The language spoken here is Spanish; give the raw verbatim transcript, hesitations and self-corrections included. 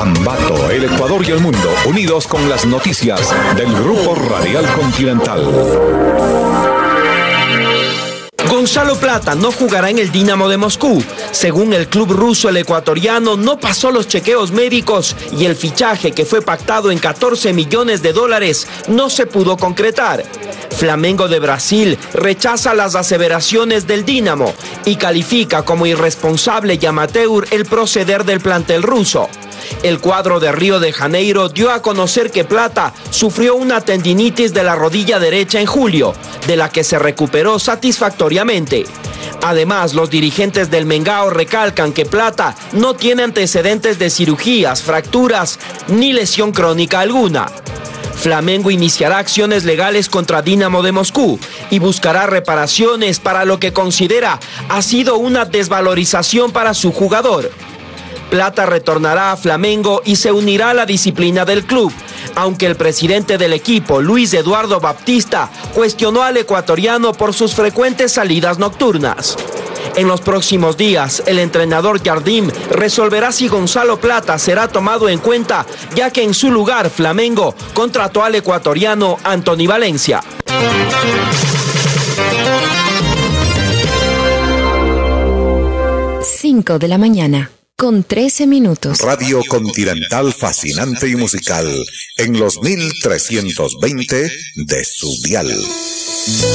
Ambato, el Ecuador y el mundo, unidos con las noticias del Grupo Radial Continental. Gonzalo Plata no jugará en el Dinamo de Moscú. Según el club ruso, el ecuatoriano no pasó los chequeos médicos y el fichaje, que fue pactado en catorce millones de dólares, no se pudo concretar. Flamengo de Brasil rechaza las aseveraciones del Dinamo y califica como irresponsable y amateur el proceder del plantel ruso. El cuadro de Río de Janeiro dio a conocer que Plata sufrió una tendinitis de la rodilla derecha en julio, de la que se recuperó satisfactoriamente. Además, los dirigentes del Mengao recalcan que Plata no tiene antecedentes de cirugías, fracturas ni lesión crónica alguna. Flamengo iniciará acciones legales contra Dinamo de Moscú y buscará reparaciones para lo que considera ha sido una desvalorización para su jugador. Plata retornará a Flamengo y se unirá a la disciplina del club, aunque el presidente del equipo, Luis Eduardo Baptista, cuestionó al ecuatoriano por sus frecuentes salidas nocturnas. En los próximos días, el entrenador Jardim resolverá si Gonzalo Plata será tomado en cuenta, ya que en su lugar Flamengo contrató al ecuatoriano Anthony Valencia. cinco de la mañana. Con trece minutos. Radio Continental fascinante y musical en los mil trescientos veinte de su dial.